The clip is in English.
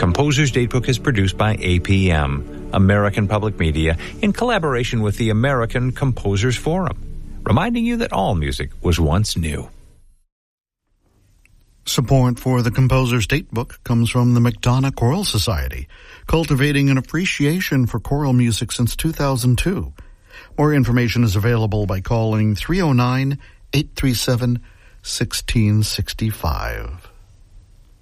Composer's Datebook is produced by APM, American Public Media, in collaboration with the American Composers Forum, reminding you that all music was once new. Support for the Composer's Datebook comes from the McDonough Choral Society, cultivating an appreciation for choral music since 2002. More information is available by calling 309-837-1665.